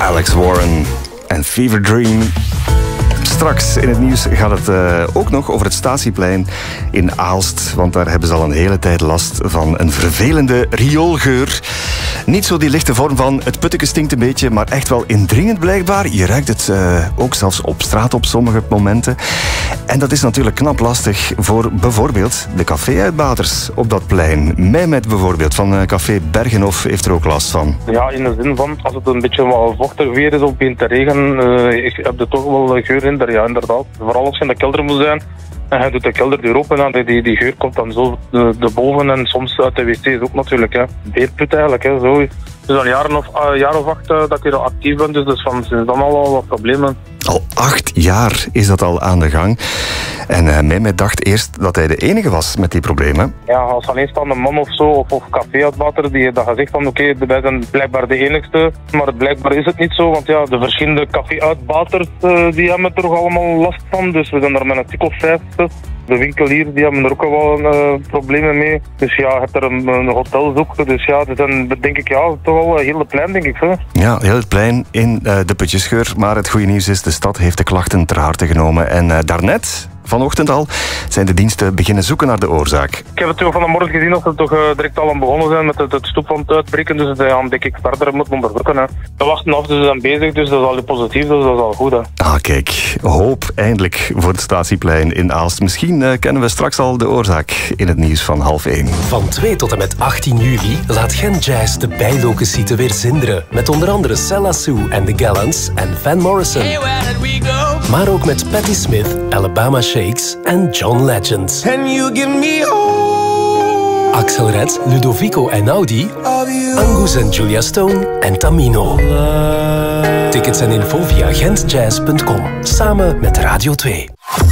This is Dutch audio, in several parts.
Alex Warren en Fever Dream. Straks in het nieuws gaat het ook nog over het Statieplein in Aalst. Want daar hebben ze al een hele tijd last van een vervelende rioolgeur. Niet zo die lichte vorm van het putteke stinkt een beetje, maar echt wel indringend blijkbaar. Je ruikt het ook zelfs op straat op sommige momenten. En dat is natuurlijk knap lastig voor bijvoorbeeld de café-uitbaters op dat plein. Mehmet bijvoorbeeld van Café Bergenhof heeft er ook last van. Ja, in de zin van, als het een beetje wat vochtig weer is of begint te regen, heb je toch wel geur in. Ja, inderdaad. Vooral als je in de kelder moet zijn en je doet de kelderdeur open en die geur komt dan zo de boven en soms uit de wc's ook natuurlijk. Hè. Beerput eigenlijk, hè, zo. Het is al een jaar of 8 dat ik hier al actief ben, dus van sinds dan al wat problemen. Al 8 jaar is dat al aan de gang. En Mehmet dacht eerst dat hij de enige was met die problemen. Ja, als alleenstaande man of zo, of café-uitbater, die dat gezegd van oké, wij zijn blijkbaar de enigste. Maar blijkbaar is het niet zo, want ja, de verschillende café-uitbaters die hebben er toch allemaal last van. Dus we zijn er met een stuk of 5. De winkeliers die hebben er ook al wel problemen mee. Dus ja, je hebt er een hotel zoeken. Dus ja, dat zijn denk ik ja, toch wel heel het plein, denk ik. Hè. Ja, heel het plein in de Putjesgeur. Maar het goede nieuws is, de stad heeft de klachten ter harte genomen. En daarnet, vanochtend al, zijn de diensten beginnen zoeken naar de oorzaak. Ik heb het toch vanmorgen gezien dat ze toch direct al aan begonnen zijn met het stoep van het uitbreken. Dus dat gaan denk ik verder moeten onderzoeken. Hè. We wachten af, dus we zijn bezig. Dus dat is al positief, dus dat is al goed. Hè. Ah, kijk. Hoop eindelijk voor het Statieplein in Aalst. Misschien kennen we straks al de oorzaak in het nieuws van 12:30. Van 2 tot en met 18 juli laat Gent Jazz de bijlocassieten weer zinderen. Met onder andere Sella Sue en The Gallants en Van Morrison. Hey, where did we go? Maar ook met Patti Smith, Alabama Shakes en John Legend. Can you give me hope? Axel Red, Ludovico Einaudi, Angus en Julia Stone en Tamino. Tickets en info via gentjazz.com. Samen met Radio 2.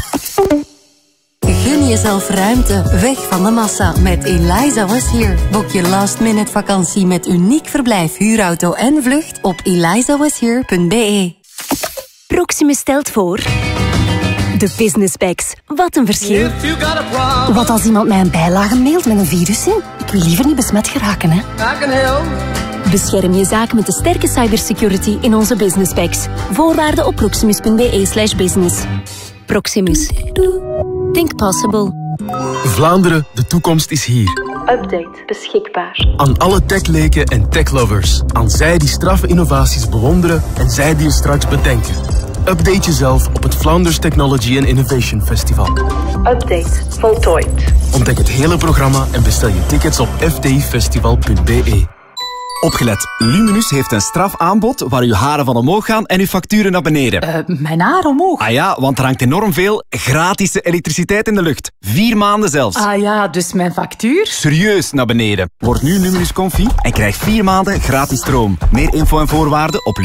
Gun jezelf ruimte, weg van de massa met Eliza Was Here. Boek je last-minute vakantie met uniek verblijf, huurauto en vlucht op elizawashere.be. Proximus stelt voor... De Business Packs. Wat een verschil. Wat als iemand mij een bijlage mailt met een virus in? Ik wil liever niet besmet geraken, hè. Bescherm je zaak met de sterke cybersecurity in onze Business Packs. Voorwaarden op proximus.be/business. Proximus. Think possible. Vlaanderen, de toekomst is hier. Update beschikbaar. Aan alle techleken en techlovers. Aan zij die straffe innovaties bewonderen en zij die je straks bedenken. Update jezelf op het Flanders Technology and Innovation Festival. Update voltooid. Ontdek het hele programma en bestel je tickets op fdifestival.be. Opgelet, Luminus heeft een strafaanbod waar uw haren van omhoog gaan en uw facturen naar beneden. Mijn haar omhoog? Ah ja, want er hangt enorm veel gratis elektriciteit in de lucht. 4 maanden zelfs. Ah ja, dus mijn factuur? Serieus naar beneden. Word nu Luminus Confi en krijg 4 maanden gratis stroom. Meer info en voorwaarden op